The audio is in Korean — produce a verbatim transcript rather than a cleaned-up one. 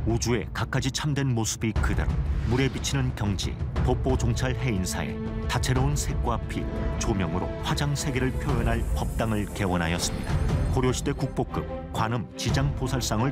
우주의 갖가지 참된 모습이 그대로 물에 비치는 경지, 폭포 종찰 해인사에 다채로운 색과 빛, 조명으로 화장 세계를 표현할 법당을 개원하였습니다. 고려시대 국보급 관음 지장보살상을